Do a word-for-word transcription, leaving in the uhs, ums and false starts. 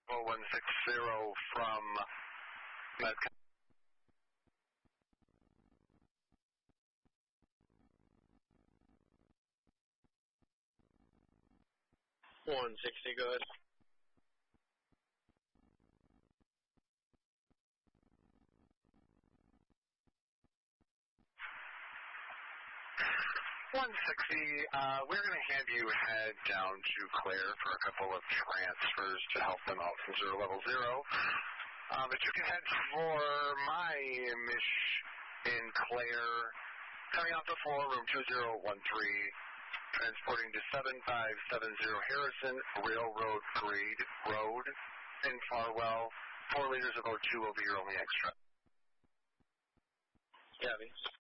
oh one six zero from Medcom. one sixty, go ahead. one sixty, uh, we're going to have you head down to Claire for a couple of transfers to help them out from zero level zero. Uh, but you can head for my Mish in Claire, coming out the floor, room two zero one three, transporting to seven five seven zero Harrison Railroad Grade Road in Farwell. Four liters of O two will be your only extra. Copy.